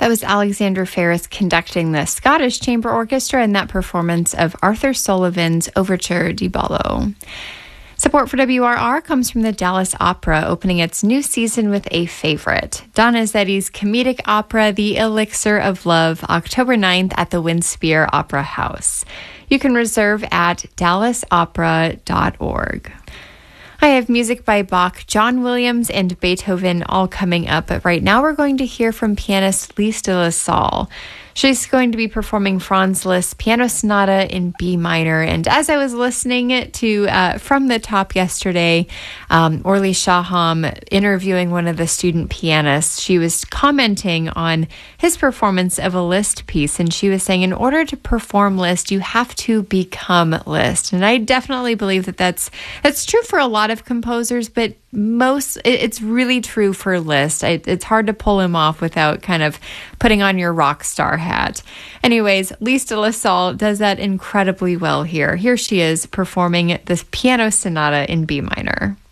That was Alexander Ferris conducting the Scottish Chamber Orchestra in that performance of Arthur Sullivan's Overture Di Ballo. Support for WRR comes from the Dallas Opera, opening its new season with a favorite, Donizetti's comedic opera, The Elixir of Love, October 9th at the Winspear Opera House. You can reserve at dallasopera.org. I have music by Bach, John Williams, and Beethoven all coming up, but right now we're going to hear from pianist Lise de la Salle. She's going to be performing Franz Liszt's Piano Sonata in B minor. And as I was listening to From the Top yesterday, Orly Shaham interviewing one of the student pianists, she was commenting on his performance of a Liszt piece. And she was saying, in order to perform Liszt, you have to become Liszt. And I definitely believe that that's true for a lot of composers, but it's really true for Liszt. It's hard to pull him off without kind of putting on your rock star hat. Anyways, Lise de la Salle does that incredibly well here. Here she is performing this Piano Sonata in B minor.